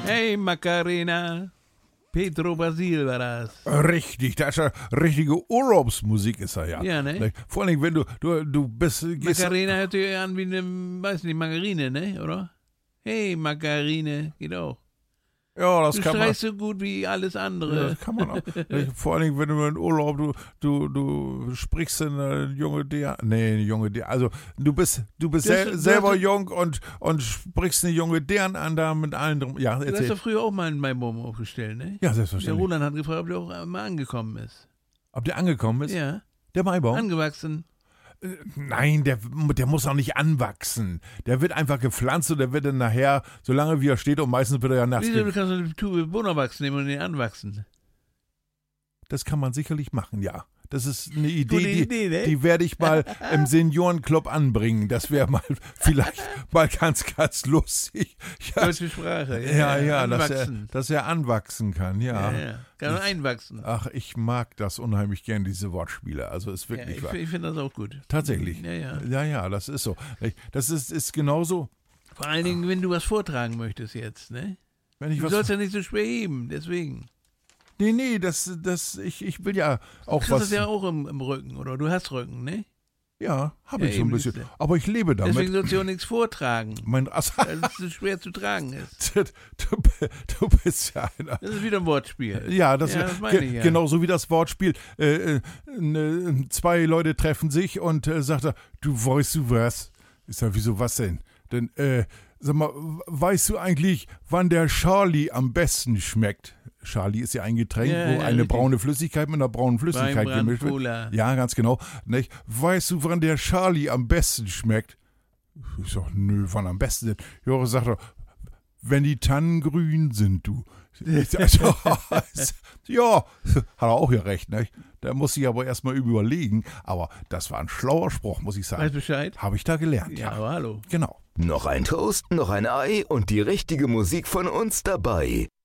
Hey Macarena. Pedro Basil war das. Richtig, das ist ja richtige Urlaubsmusik ist er ja. Ja, ne? Vor allem, wenn du bist... Macarena hört sich an wie eine, weiß nicht, Margarine, ne, oder? Hey Macarine, geht auch. Ja, das Du kann man... streichst so gut wie alles andere. Das kann man auch. Vor allem, wenn du in Urlaub, du sprichst in eine junge also du bist selber jung und sprichst eine junge deren an, da mit allen drum. Ja, Du hast erzähl. doch früher auch mal einen Maibaum aufgestellt, ne? Ja, Der selbstverständlich. Roland hat gefragt, ob der auch mal angekommen ist. Ob der angekommen ist? Ja, Der Maibaum? angewachsen. Nein, der muss auch nicht anwachsen. Der wird einfach gepflanzt und der wird dann nachher, solange wie er steht, und meistens wird er ja nass. Wieso, du kannst eine Tube Bonawachs nehmen und den anwachsen. Das kann man sicherlich machen, ja. Das ist eine Gute Idee, Idee, ne? die werde ich mal im Seniorenclub anbringen. Das wäre mal vielleicht mal ganz, ganz lustig. Ja, Deutsche Sprache. ja, anwachsen. dass er anwachsen kann, ja. Ja. Kann man einwachsen. Ach, ich mag das unheimlich gern, diese Wortspiele. Also ist Ja, wirklich ich wahr. finde das auch gut. Tatsächlich. Ja. Ja, das ist so. Das ist genauso, Vor allen Dingen, wenn du was vortragen möchtest jetzt, ne? wenn ich Du was... sollst ja nicht so schwer heben, deswegen. Nee, ich will ja auch Du hast was... das ja auch im Rücken, oder? Du hast Rücken, ne? Ja, habe Ja, ich so ein eben, bisschen. siehste. Aber ich lebe damit. Deswegen sollst du auch nichts vortragen, Mein, weil es so schwer zu tragen ist. du bist ja einer. Das ist wieder ein Wortspiel. Ja, das meine ich ja. Genauso wie das Wortspiel. Zwei Leute treffen sich und sagt er, du weißt du was? Ich sag, wieso was denn? Denn, sag mal, weißt du eigentlich, wann der Charlie am besten schmeckt? Charlie ist ja ein Getränk, Ja, wo ja, eine richtig. braune Flüssigkeit mit einer braunen Flüssigkeit Weinbrand, gemischt wird. Cola. Ja, ganz genau. Nicht? Weißt du, wann der Charlie am besten schmeckt? Ich sag, nö, wann am besten denn? Jore sagt doch, wenn die Tannen grün sind, du. Ich sag, ja, hat er auch ja recht, ne? Da muss ich aber erstmal überlegen. Aber das war ein schlauer Spruch, muss ich sagen. Weißt Bescheid? Habe ich da gelernt, Ja, ja. aber hallo. Genau. Noch ein Toast, noch ein Ei und die richtige Musik von uns dabei.